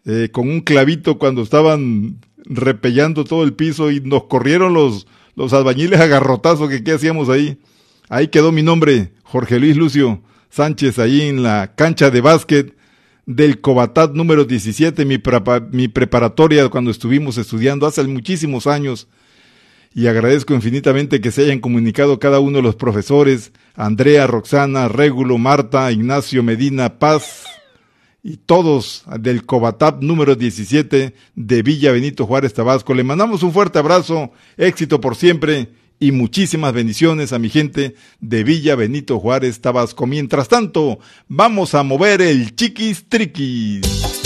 con un clavito cuando estaban repellando todo el piso y nos corrieron los albañiles a garrotazo, que qué hacíamos ahí. Ahí quedó mi nombre, Jorge Luis Lucio Sánchez, ahí en la cancha de básquet del Cobatat número 17, mi preparatoria cuando estuvimos estudiando hace muchísimos años. Y agradezco infinitamente que se hayan comunicado cada uno de los profesores, Andrea, Roxana, Régulo, Marta, Ignacio, Medina, Paz y todos del Cobatat número 17 de Villa Benito Juárez, Tabasco. Le mandamos un fuerte abrazo, éxito por siempre y muchísimas bendiciones a mi gente de Villa Benito Juárez, Tabasco. Mientras tanto, vamos a mover el chiquis triquis.